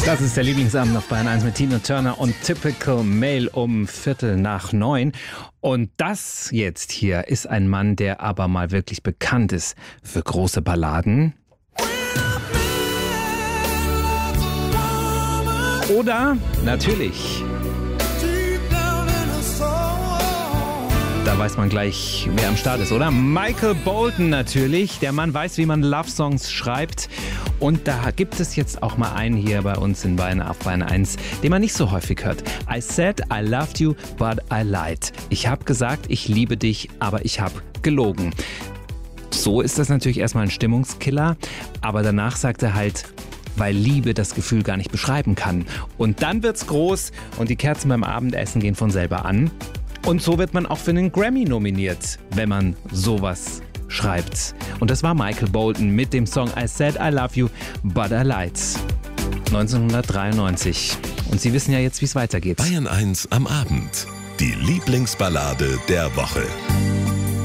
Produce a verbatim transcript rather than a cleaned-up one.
Das ist der Lieblingsabend auf Bayern eins mit Tina Turner und Typical Male um Viertel nach neun. Und das jetzt hier ist ein Mann, der aber mal wirklich bekannt ist für große Balladen. Oder natürlich, da weiß man gleich, wer am Start ist, oder? Michael Bolton natürlich. Der Mann weiß, wie man Love-Songs schreibt. Und da gibt es jetzt auch mal einen hier bei uns in Bayern auf Bayern eins, den man nicht so häufig hört. I said I loved you, but I lied. Ich habe gesagt, ich liebe dich, aber ich habe gelogen. So ist das natürlich erstmal ein Stimmungskiller. Aber danach sagt er halt, weil Liebe das Gefühl gar nicht beschreiben kann. Und dann wird's groß und die Kerzen beim Abendessen gehen von selber an. Und so wird man auch für einen Grammy nominiert, wenn man sowas schreibt. Und das war Michael Bolton mit dem Song I Said I Love You, But I Lied. neunzehnhundertdreiundneunzig. Und Sie wissen ja jetzt, wie es weitergeht. Bayern eins am Abend. Die Lieblingsballade der Woche.